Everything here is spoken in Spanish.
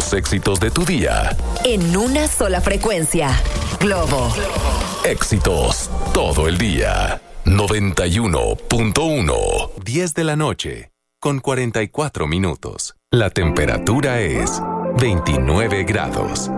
los éxitos de tu día. En una sola frecuencia. Globo. Éxitos todo el día. 91.1. 10 de la noche, con 44 minutos. La temperatura es 29 grados.